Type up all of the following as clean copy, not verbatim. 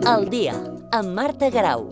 Al dia, amb Marta Garau.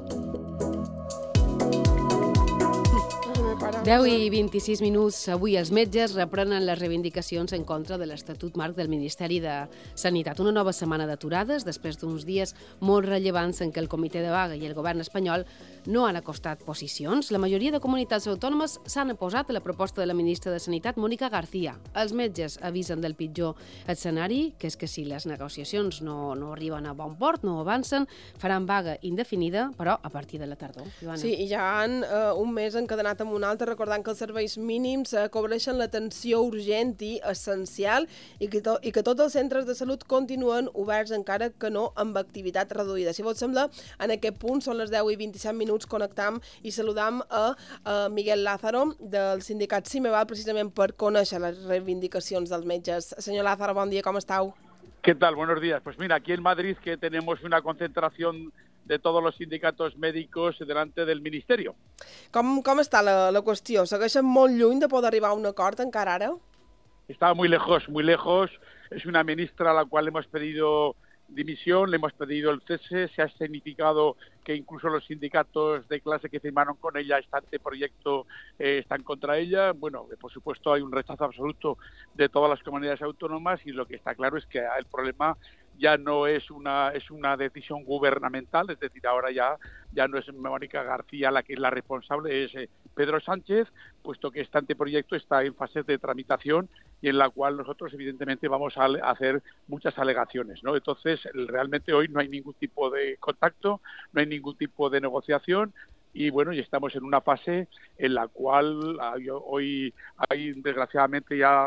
10 i 26 minuts. Avui els metges reprenen les reivindicacions en contra de l'Estatut Marc del Ministeri de Sanitat. Una nova setmana d'aturades després d'uns dies molt rellevants en què el Comitè de Vaga i el govern espanyol no han acostat posicions. La majoria de comunitats autònomes s'han oposat a la proposta de la ministra de Sanitat, Mónica García. Els metges avisen del pitjor escenari, que és que si les negociacions no arriben a bon port, no avancen, faran vaga indefinida, però a partir de la tardor. Ivana. Sí, i ja han un mes encadenat amb un altre, recordant que els serveis mínims cobreixen l'atenció urgent i essencial i que tots els centres de salut continuen oberts encara que no amb activitat reduïda. Si vos sembla, en aquest punt són les 10 i 27 minuts, connectam i saludam a Miguel Lázaro del sindicat CIMEVAL precisament per conèixer les reivindicacions dels metges. Senyor Lázaro, bon dia, com estàu? ¿Qué tal? Buenos días. Pues mira, aquí en Madrid que tenemos una concentración de todos los sindicatos médicos delante del Ministerio. Com està la qüestió? Segueixen molt lluny de poder arribar a un acord encara ara? Está muy lejos, muy lejos. Es una ministra a la cual hemos pedido dimisión, le hemos pedido el cese. Se ha significado que incluso los sindicatos de clase que firmaron con ella este anteproyecto están contra ella. Bueno, por supuesto hay un rechazo absoluto de todas las comunidades autónomas y lo que está claro es que el problema ya no es una decisión gubernamental, es decir, ahora ya no es Mónica García la que es la responsable, es Pedro Sánchez, puesto que este anteproyecto está en fase de tramitación y en la cual nosotros evidentemente vamos a hacer muchas alegaciones, ¿no? Entonces, realmente hoy no hay ningún tipo de contacto, no hay ningún tipo de negociación. Y bueno, y estamos en una fase en la cual hoy desgraciadamente ya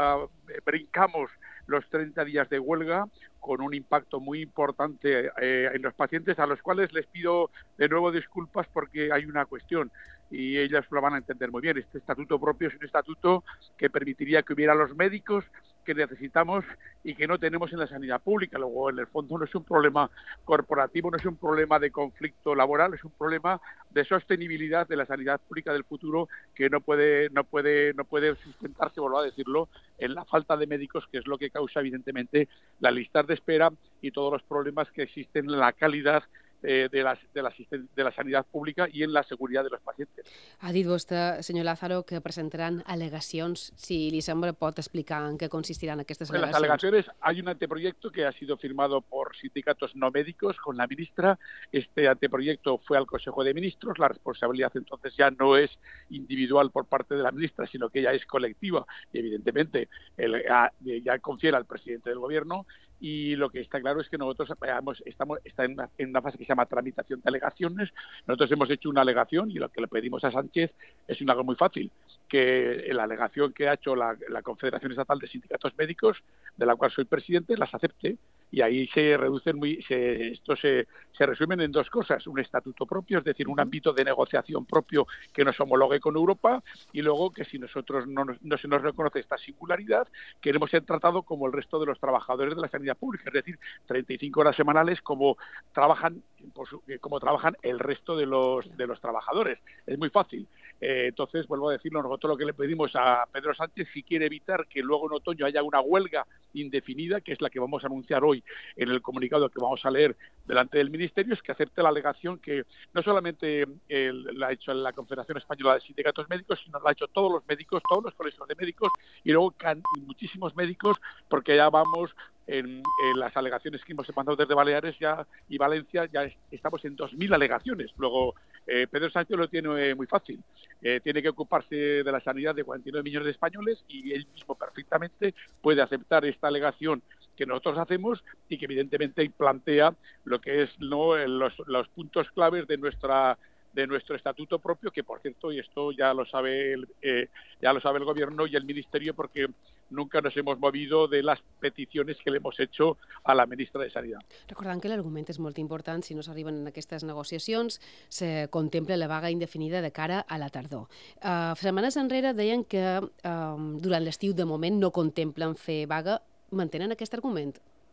brincamos los 30 días de huelga con un impacto muy importante en los pacientes, a los cuales les pido de nuevo disculpas porque hay una cuestión y ellas lo van a entender muy bien. Este estatuto propio es un estatuto que permitiría que hubiera los médicos que necesitamos y que no tenemos en la sanidad pública. Luego, en el fondo, no es un problema corporativo, no es un problema de conflicto laboral, es un problema de sostenibilidad de la sanidad pública del futuro que no puede sustentarse, vuelvo a decirlo, en la falta de médicos, que es lo que causa, evidentemente, las listas de espera y todos los problemas que existen en la calidad de la sanidad pública y en la seguridad de los pacientes. Ha dit vostè, senyor Lázaro, que presentaran al·legacions. Si li sembla, pot explicar en què consistiran aquestes al·legacions? Las alegaciones, hay un anteproyecto que ha sido firmado por sindicatos no médicos con la ministra. Este anteproyecto fue al Consejo de Ministros. La responsabilidad entonces ya no es individual por parte de la ministra, sino que ya es colectiva y evidentemente ya confiere al presidente del gobierno. Y lo que está claro es que nosotros estamos en una fase que se llama tramitación de alegaciones. Nosotros hemos hecho una alegación y lo que le pedimos a Sánchez es algo muy fácil, que la alegación que ha hecho la Confederación Estatal de Sindicatos Médicos, de la cual soy presidente, las acepte. Y ahí se resumen en dos cosas: un estatuto propio, es decir, un ámbito de negociación propio que nos homologue con Europa, y luego que si nosotros no se nos reconoce esta singularidad, queremos ser tratados como el resto de los trabajadores de la sanidad pública, es decir, 35 horas semanales como trabajan el resto de los trabajadores. Es muy fácil. Entonces, vuelvo a decirlo, nosotros lo que le pedimos a Pedro Sánchez, si quiere evitar que luego en otoño haya una huelga indefinida, que es la que vamos a anunciar hoy en el comunicado que vamos a leer delante del Ministerio, es que acepte la alegación que no solamente la ha hecho la Confederación Española de Sindicatos Médicos, sino la ha hecho todos los médicos, todos los colegios de médicos y luego muchísimos médicos, porque ya vamos en las alegaciones que hemos mandado desde Baleares y Valencia, ya estamos en 2.000 alegaciones. Luego, Pedro Sánchez lo tiene muy fácil. Tiene que ocuparse de la sanidad de 49 millones de españoles y él mismo perfectamente puede aceptar esta alegación que nosotros hacemos y que evidentemente plantea lo que es los puntos claves de nuestro estatuto propio, que por cierto, y esto ya lo sabe el gobierno y el ministerio, porque nunca nos hemos movido de las peticiones que le hemos hecho a la ministra de Sanidad. Recordant que l'argument és molt important, si no s'arriben en aquestes negociacions, se contempla la vaga indefinida de cara a la tardor. Setmanes enrere deien que durant l'estiu de moment no contemplen fer vaga. Mantenen aquest argument?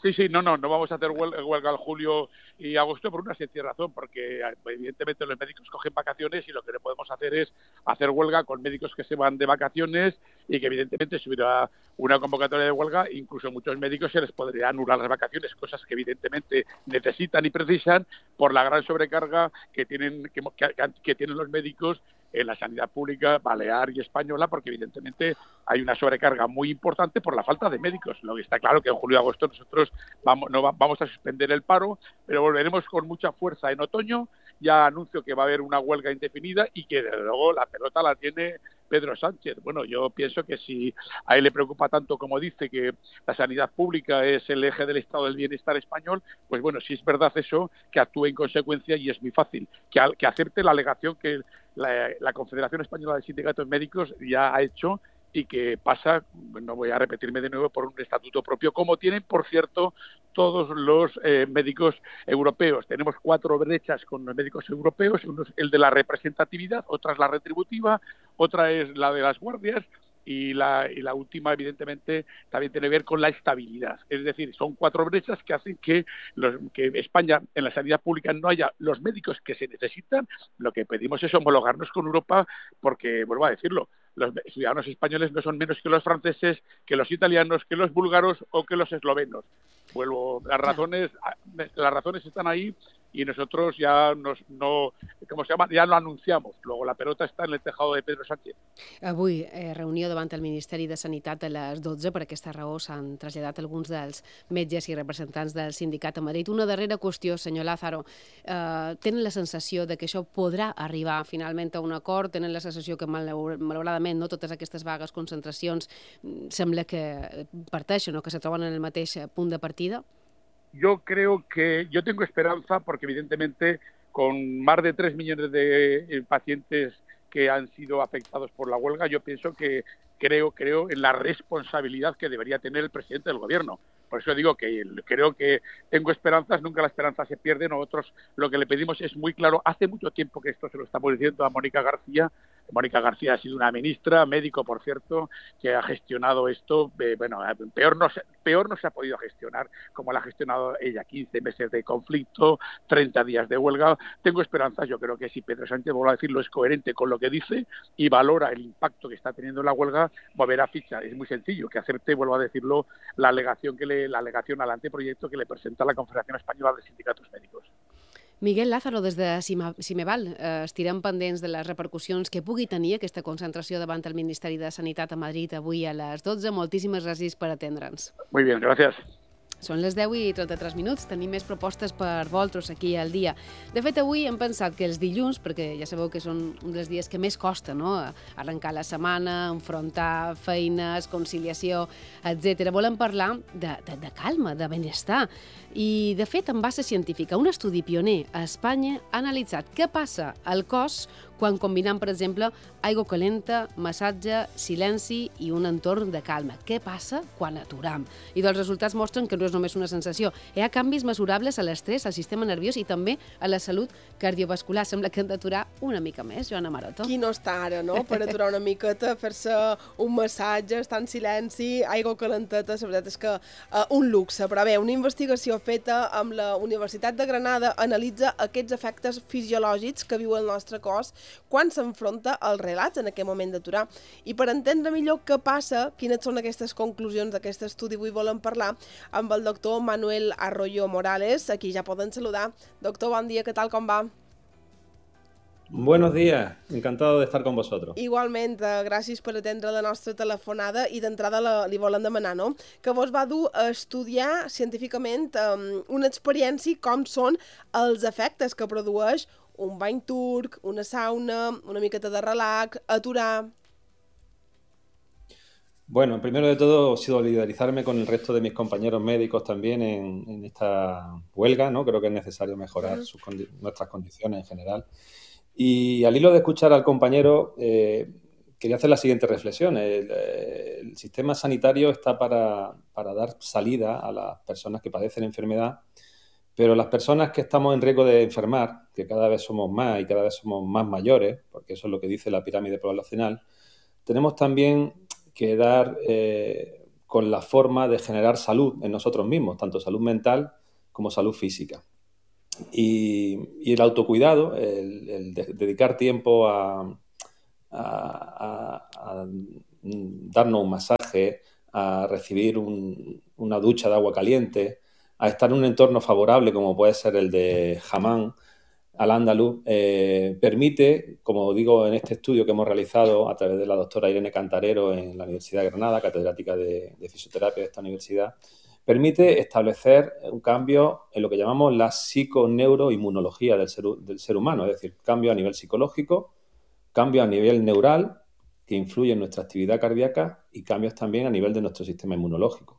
Sí, no vamos a hacer huelga en julio y agosto por una sencilla razón, porque evidentemente los médicos cogen vacaciones y lo que no podemos hacer es hacer huelga con médicos que se van de vacaciones y que evidentemente si hubiera una convocatoria de huelga, incluso a muchos médicos se les podría anular las vacaciones, cosas que evidentemente necesitan y precisan por la gran sobrecarga que tienen los médicos en la sanidad pública balear y española, porque evidentemente hay una sobrecarga muy importante por la falta de médicos. Lo que está claro que en julio y agosto nosotros vamos a suspender el paro, pero volveremos con mucha fuerza en otoño. Ya anuncio que va a haber una huelga indefinida y que desde luego la pelota la tiene Pedro Sánchez. Bueno, yo pienso que si a él le preocupa tanto como dice que la sanidad pública es el eje del estado del bienestar español, pues bueno, si es verdad eso, que actúe en consecuencia y es muy fácil. Que acepte la alegación que la Confederación Española de Sindicatos Médicos ya ha hecho y que pasa, no voy a repetirme de nuevo, por un estatuto propio, como tienen, por cierto, todos los médicos europeos. Tenemos 4 brechas con los médicos europeos, uno es el de la representatividad, otra es la retributiva, otra es la de las guardias, y la última, evidentemente, también tiene que ver con la estabilidad. Es decir, son 4 brechas que hacen que España, en la sanidad pública, no haya los médicos que se necesitan. Lo que pedimos es homologarnos con Europa porque, vuelvo a decirlo, los ciudadanos españoles no son menos que los franceses, que los italianos, que los búlgaros o que los eslovenos. Las razones están ahí y nosotros ya ya lo anunciamos. Luego la pelota està en el tejado de Pedro Sánchez. Avui, reunió davant el Ministeri de Sanitat a les 12. Per aquesta raó s'han traslladat alguns dels metges i representants del sindicat a Madrid. Una darrera qüestió, senyor Lázaro. Tenen la sensació de que això podrà arribar finalment a un acord? Tenen la sensació que, malauradament, no totes aquestes vagues, concentracions, sembla que parteixen o que se troben en el mateix punt de partida? Yo tengo esperanza porque evidentemente con más de 3 millones de pacientes que han sido afectados por la huelga, yo pienso que creo en la responsabilidad que debería tener el presidente del gobierno. Por eso digo que creo que tengo esperanzas, nunca la esperanza se pierde. Nosotros lo que le pedimos es muy claro. Hace mucho tiempo que esto se lo estamos diciendo a Mónica García. Mónica García ha sido una ministra, médico, por cierto, que ha gestionado esto. Peor no se ha podido gestionar como la ha gestionado ella. 15 meses de conflicto, 30 días de huelga. Tengo esperanzas. Yo creo que si Pedro Sánchez, vuelvo a decirlo, es coherente con lo que dice y valora el impacto que está teniendo la huelga, moverá ficha. Es muy sencillo, que acepte, vuelvo a decirlo, la alegación al anteproyecto que le presenta la Confederación Española de Sindicatos Médicos. Miguel Lázaro, des de Cimeval, estirem pendents de les repercussions que pugui tenir aquesta concentració davant el Ministeri de Sanitat a Madrid avui a les 12. Moltíssimes gràcies per atendre'ns. Muy bien, gracias. Són les 10:33. Tenim més propostes per vosaltres aquí al dia. De fet, avui hem pensat que els dilluns, perquè ja sabeu que són un dels dies que més costa, no? Arrencar la setmana, enfrontar feines, conciliació, etc. Volem parlar de calma, de benestar. I, de fet, en base científica, un estudi pioner a Espanya ha analitzat què passa al cos quan combinem, per exemple, aigua calenta, massatge, silenci i un entorn de calma. Què passa quan aturam? I dels resultats mostren que no és només una sensació. Hi ha canvis mesurables a l'estrès, al sistema nerviós i també a la salut cardiovascular. Sembla que hem d'aturar una mica més, Joana Maroto. Qui no està ara, no?, per aturar una miqueta, fer-se un massatge, estar en silenci, aigua calenteta, la veritat és que un luxe. Però bé, una investigació feta amb la Universitat de Granada analitza aquests efectes fisiològics que viu el nostre cos quan s'enfronta als relats en aquest moment d'aturar. I per entendre millor què passa, quines són aquestes conclusions d'aquest estudi, avui volem parlar amb el doctor Manuel Arroyo Morales, a qui ja poden saludar. Doctor, bon dia, què tal, com va? Buenos días, encantado de estar con vosotros. Igualment, gràcies per atendre la nostra telefonada i d'entrada li volem demanar, no?, que vos va dur a estudiar científicament una experiència com són els efectes que produeix un bany turc, una sauna, una miqueta de relax, aturar. Bueno, primero de todo, solidarizarme con el resto de mis compañeros médicos también en esta huelga, ¿no? Creo que es necesario mejorar nuestras condiciones en general. Y al hilo de escuchar al compañero, quería hacer la siguiente reflexión. El sistema sanitario está para dar salida a las personas que padecen enfermedad, pero las personas que estamos en riesgo de enfermar, que cada vez somos más y cada vez somos más mayores, porque eso es lo que dice la pirámide poblacional, tenemos también que dar con la forma de generar salud en nosotros mismos, tanto salud mental como salud física. Y el autocuidado, el dedicar tiempo a darnos un masaje, a recibir una ducha de agua caliente, a estar en un entorno favorable como puede ser el de Hammam al-Andalus, permite, como digo en este estudio que hemos realizado a través de la doctora Irene Cantarero en la Universidad de Granada, catedrática de fisioterapia de esta universidad, permite establecer un cambio en lo que llamamos la psiconeuroinmunología del ser humano, es decir, cambio a nivel psicológico, cambio a nivel neural, que influye en nuestra actividad cardíaca, y cambios también a nivel de nuestro sistema inmunológico.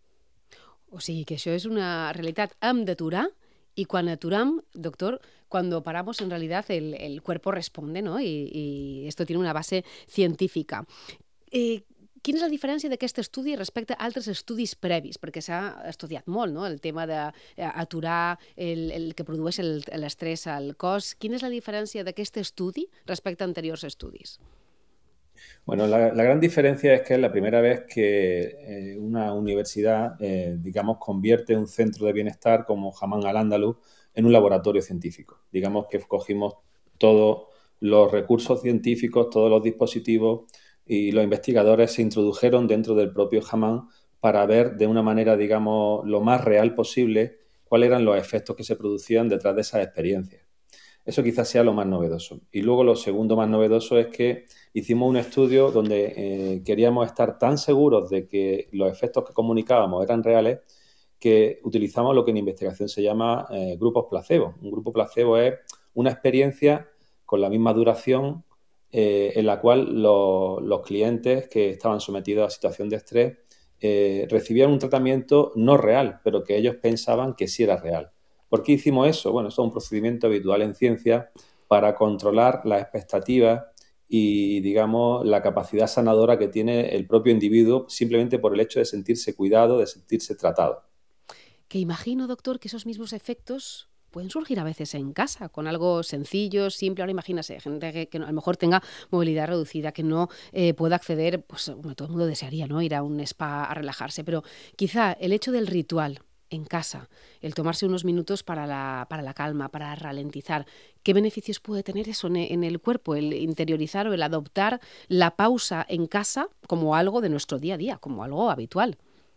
O sigui que això és una realitat. Hem d'aturar, y cuando aturamos, doctor, cuando paramos, en realidad el cuerpo responde, ¿no? Y esto tiene una base científica. Quina és la diferència d'aquest estudi respecte a altres estudis previs? Perquè s'ha estudiat molt, no?, el tema d'aturar el que produeix l'estrès al cos. Quina és la diferència d'aquest estudi respecte a anteriors estudis? Bueno, la gran diferencia es que es la primera vez que una universidad, digamos, convierte un centro de bienestar como Hammam al-Andalus en un laboratorio científico. Digamos que cogimos todos los recursos científicos, todos los dispositivos, y los investigadores se introdujeron dentro del propio Hammam para ver de una manera, digamos, lo más real posible cuáles eran los efectos que se producían detrás de esas experiencias. Eso quizás sea lo más novedoso. Y luego lo segundo más novedoso es que hicimos un estudio donde queríamos estar tan seguros de que los efectos que comunicábamos eran reales que utilizamos lo que en investigación se llama grupos placebo. Un grupo placebo es una experiencia con la misma duración en la cual los clientes que estaban sometidos a situación de estrés recibían un tratamiento no real, pero que ellos pensaban que sí era real. ¿Por qué hicimos eso? Bueno, eso es un procedimiento habitual en ciencia para controlar las expectativas y, digamos, la capacidad sanadora que tiene el propio individuo simplemente por el hecho de sentirse cuidado, de sentirse tratado. Que imagino, doctor, que esos mismos efectos pueden surgir a veces en casa, con algo sencillo, simple. Ahora imagínese, gente que a lo mejor tenga movilidad reducida, que no pueda acceder, pues bueno, todo el mundo desearía, ¿no?, ir a un spa a relajarse, pero quizá el hecho del ritual en casa, el tomarse unos minutos para la calma, para ralentizar, ¿qué beneficios puede tener eso en el cuerpo? El interiorizar o el adoptar la pausa en casa como algo de nuestro día a día, como algo habitual.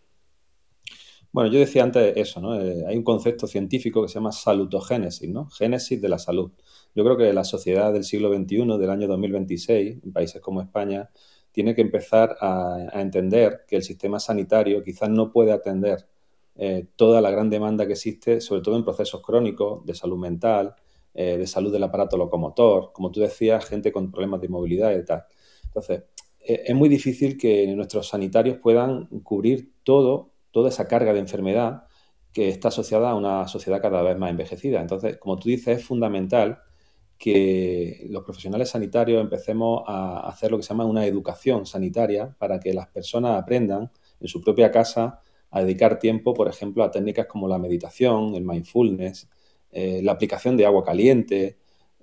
Bueno, yo decía antes eso, ¿no? Hay un concepto científico que se llama salutogénesis, ¿no? Génesis de la salud. Yo creo que la sociedad del siglo XXI, del año 2026, en países como España, tiene que empezar a entender que el sistema sanitario quizás no puede atender toda la gran demanda que existe, sobre todo en procesos crónicos de salud mental, de salud del aparato locomotor, como tú decías, gente con problemas de movilidad y tal. Entonces, es muy difícil que nuestros sanitarios puedan cubrir toda esa carga de enfermedad que está asociada a una sociedad cada vez más envejecida. Entonces, como tú dices, es fundamental que los profesionales sanitarios empecemos a hacer lo que se llama una educación sanitaria para que las personas aprendan en su propia casa a dedicar tiempo, por ejemplo, a técnicas como la meditación, el mindfulness, la aplicación de agua caliente,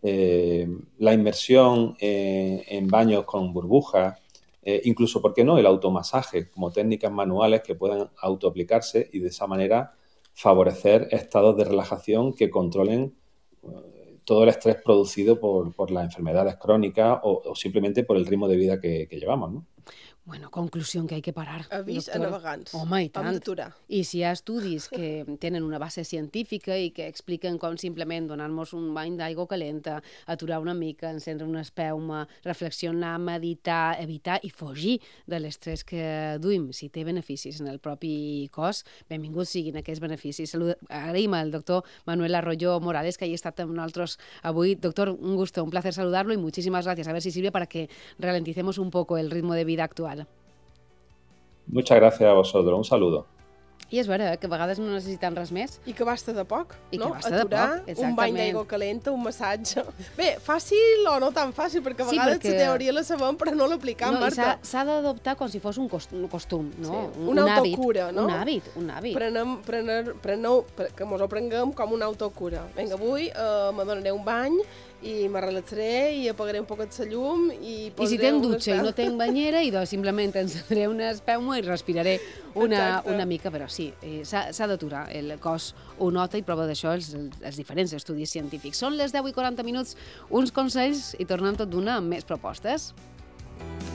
la inmersión en baños con burbujas, incluso, ¿por qué no?, el automasaje como técnicas manuales que puedan autoaplicarse y de esa manera favorecer estados de relajación que controlen todo el estrés producido por las enfermedades crónicas o simplemente por el ritmo de vida que llevamos, ¿no? Bueno, conclusió que hay que parar. Avís a navegants. Home, i tant. Hem d'aturar. I si hi ha estudis que tenen una base científica i que expliquen com simplement donar-nos un bany d'aigua calenta, aturar una mica, encendre una espelma, reflexionar, meditar, evitar i fugir de l'estrès que duim, si té beneficis en el propi cos, benvinguts siguin aquests beneficis. Agraïm al doctor Manuel Arroyo Morales que hagi estat amb nosaltres avui. Doctor, un gusto, un placer saludarlo y muchísimas gracias. A ver si sirve para que ralenticemos un poco el ritmo de vida actual. Muchas gracias a vosotros. Un saludo. I és vera que a vegades no necessitem res més. I que basta de poc, I no? que basta de Aturar, poc, exactament. un bany d'aigua calenta, un massatge... Bé, fàcil o no tan fàcil, perquè a vegades la teoria la sabem però no l'aplicam, Marta. S'ha d'adoptar com si fos un costum, no? Sí, una autocura, no? Un hàbit. Que mos ho prenguem com una autocura. Vinga, avui me donaré un bany i me relaxaré i apagaré un poquet la llum i si tenc dutxa i no tenc banyera, i doncs simplement encendré una espelma i respiraré una mica, però sí, s'ha d'aturar. El cos ho nota i prova d'això els diferents estudis científics. Són les 10:40, uns consells i tornem tot d'una amb més propostes.